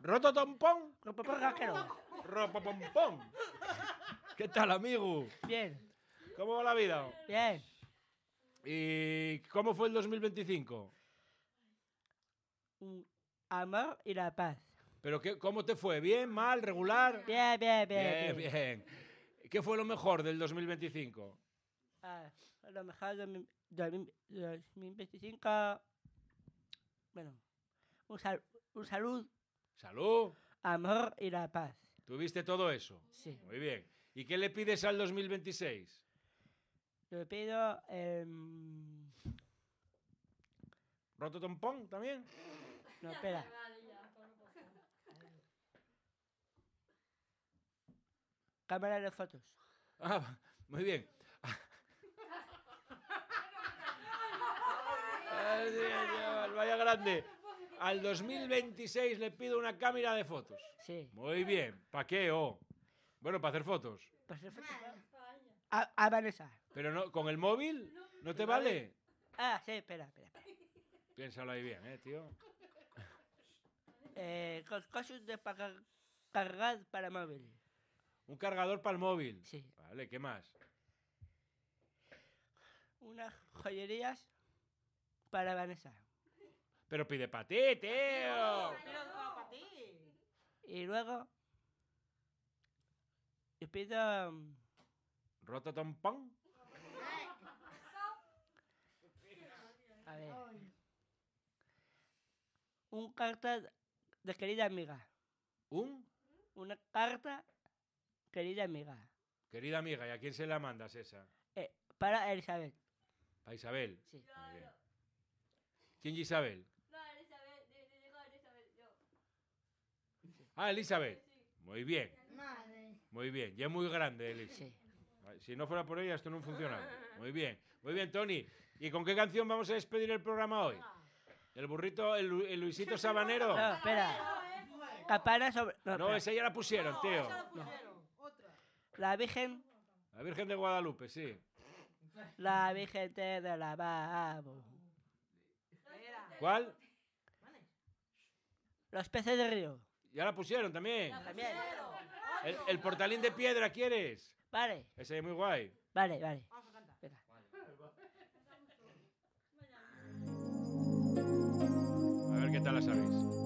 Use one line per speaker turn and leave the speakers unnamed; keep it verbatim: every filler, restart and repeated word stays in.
Rototompón.
Ropompón casquero.
Ropopompón. ¿Qué tal, amigo?
Bien.
¿Cómo va la vida?
Bien.
¿Y cómo fue el dos mil veinticinco?
Un amor y la paz.
¿Pero qué, cómo te fue? ¿Bien, mal, regular?
Bien, bien, bien.
Bien, bien. ¿Qué fue lo mejor del dos mil veinticinco?
Ah, lo mejor de dos mil veinticinco. Bueno, un, sal, un salud.
Salud.
Amor y la paz.
¿Tuviste todo eso?
Sí.
Muy bien. ¿Y qué le pides al dos mil veintiséis?
Le pido. Eh,
¿Rototompón también?
no, espera. Cámara de fotos.
Ah, muy bien. Ay, Dios, vaya grande. Al dos mil veintiséis le pido una cámara de fotos.
Sí.
Muy bien. ¿Para qué? Oh. Bueno, para hacer fotos.
Para hacer fotos. A, a Vanessa.
Pero no, ¿con el móvil? ¿No te vale?
Ah, sí, espera, espera. espera.
Piénsalo ahí bien, eh, tío.
Eh, cos- cosas de para cargar para móvil.
Un cargador para el móvil.
Sí.
Vale, ¿qué más?
Unas joyerías para Vanessa.
Pero pide para ti, tío.
Y luego. Yo pido. um,
¿Rototompón?
A ver. Un carta de querida amiga.
¿Un?
Una carta querida amiga.
Querida amiga, ¿y a quién se la mandas esa?
Eh, para Elizabeth.
¿Para Isabel?
Sí.
Muy bien. ¿Quién es Isabel?
No, Elizabeth, de- de- digo Elizabeth, yo.
Ah, Elizabeth. Muy bien,
Madre.
muy bien. Ya es muy grande, Elizabeth.
Sí.
Si no fuera por ella, esto no funciona. Muy bien, muy bien, Tony. ¿Y con qué canción vamos a despedir el programa hoy? ¿El burrito, el, Lu- el Luisito Sabanero?
No, espera. Campana sobre. No,
No,
espera.
esa ya la pusieron, tío.
La Virgen.
La Virgen de Guadalupe, sí.
La Virgen te de la babo.
¿Cuál?
Los peces de río.
Ya la pusieron también.
También.
El, el portalín de piedra, ¿quieres?
Vale,
Ese es muy guay.
vale, vale. Venga.
A ver qué tal la sabéis.